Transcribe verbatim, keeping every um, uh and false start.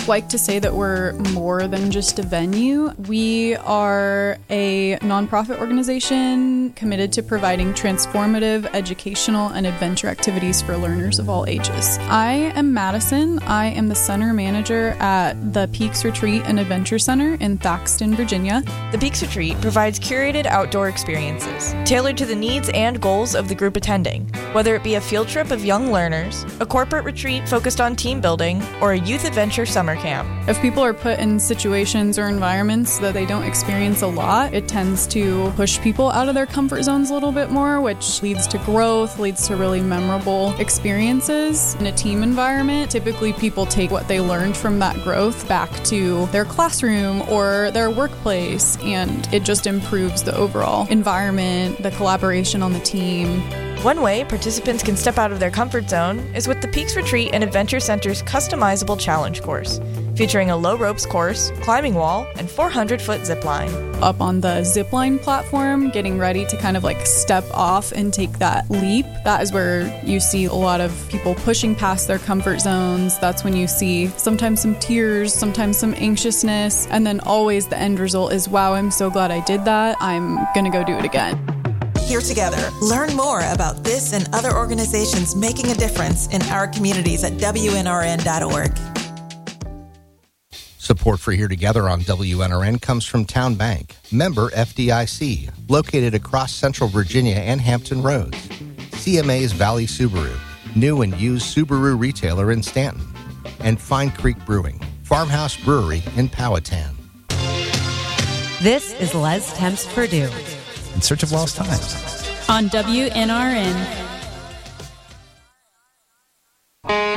like to say that we're more than just a venue. We are a nonprofit organization committed to providing transformative educational and adventure activities for learners of all ages. I am Madison. I am the center manager at the Peaks Retreat and Adventure Center in Thaxton, Virginia. The Peaks Retreat provides curated outdoor experiences tailored to the needs and goals of the group attending, whether it be a field trip of young learners, a corporate retreat focused on team building, or a youth adventure summer camp. If people are put in situations or environments that they don't experience a lot, it tends to push people out of their comfort zones a little bit more, which leads to growth, leads to really memorable experiences. In a team environment, typically people take what they learned from that growth back to their classroom or their workplace, and it just improves the overall environment, the collaboration on the team. One way participants can step out of their comfort zone is with the Peaks Retreat and Adventure Center's customizable challenge course, featuring a low ropes course, climbing wall, and four hundred foot zip line. Up on the zip line platform, getting ready to kind of like step off and take that leap. That is where you see a lot of people pushing past their comfort zones. That's when you see sometimes some tears, sometimes some anxiousness, and then always the end result is, wow, I'm so glad I did that. I'm gonna go do it again. Here together. Learn more about this and other organizations making a difference in our communities at W N R N dot org. Support for Here Together on W N R N comes from Town Bank, member F D I C, located across Central Virginia and Hampton Roads. C M A's Valley Subaru, new and used Subaru retailer in Stanton. And Fine Creek Brewing, Farmhouse Brewery in Powhatan. This is Les Temps Purdue. In Search of Lost Times on W N R N.